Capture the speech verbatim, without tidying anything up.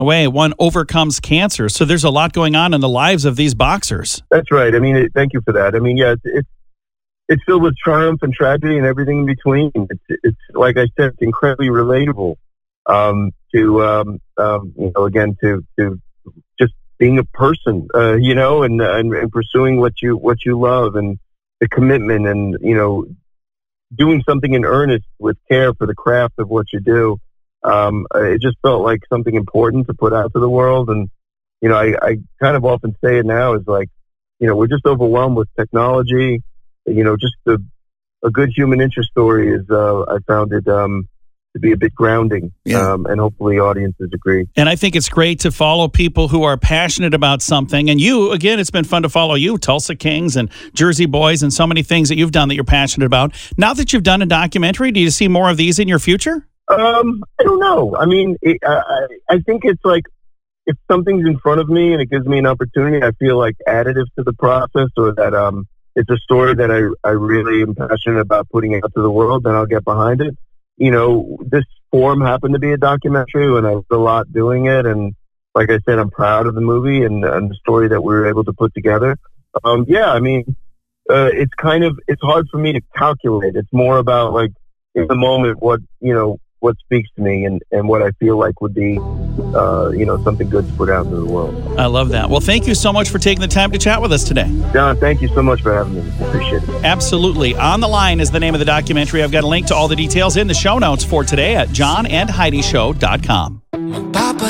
away, one overcomes cancer. So there's a lot going on in the lives of these boxers. That's right. I mean, it, thank you for that. I mean, yeah, it's, it's it's filled with triumph and tragedy and everything in between. It's, it's like I said, it's incredibly relatable um, to, um, um, you know, again, to to just being a person, uh, you know, and, and and pursuing what you what you love, and the commitment, and you know, doing something in earnest with care for the craft of what you do. Um, it just felt like something important to put out to the world. And, you know, I, I kind of often say it now is like, you know, we're just overwhelmed with technology. You know, just a, a good human interest story is, uh, I found it um, to be a bit grounding. Yeah. Um, and hopefully audiences agree. And I think it's great to follow people who are passionate about something. And you, again, it's been fun to follow you, Tulsa Kings and Jersey Boys, and so many things that you've done that you're passionate about. Now that you've done a documentary, do you see more of these in your future? Um, I don't know. I mean, it, I, I think it's like, if something's in front of me and it gives me an opportunity, I feel like additive to the process, or that um, it's a story that I, I really am passionate about putting out to the world, then I'll get behind it. You know, this form happened to be a documentary, and I was a lot doing it. And like I said, I'm proud of the movie and, and the story that we were able to put together. Um, yeah, I mean, uh, it's kind of, it's hard for me to calculate. It's more about like in the moment, what, you know, what speaks to me, and, and what I feel like would be, uh, you know, something good to put out into the world. I love that. Well, thank you so much for taking the time to chat with us today. John, thank you so much for having me. Appreciate it. Absolutely. On the Line is the name of the documentary. I've got a link to all the details in the show notes for today at john and heidi show dot com.